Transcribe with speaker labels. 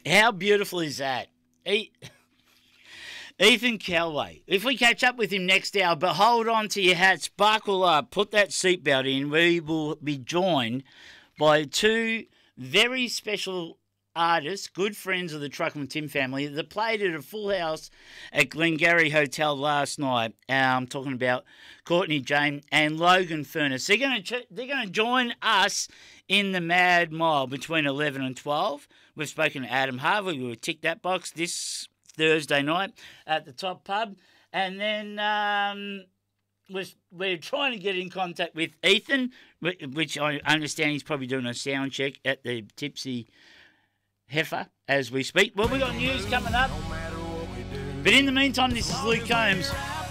Speaker 1: How beautiful is that? Ethan Kelway. If we catch up with him next hour, but hold on to your hats, buckle up, put that seatbelt in. We will be joined by two very special artists, good friends of the Truckman Tim family, that played at a full house at Glengarry Hotel last night. I'm talking about Courtney Jane and Logan Furness. They're going to join us in the Mad Mile between 11 and 12. We've spoken to Adam Harvey. We'll tick that box this Thursday night at the Top Pub. And then we're trying to get in contact with Ethan, which I understand he's probably doing a sound check at the Tipsy Heifer as we speak. Well, we got news coming up. But in the meantime, this is Luke Combs.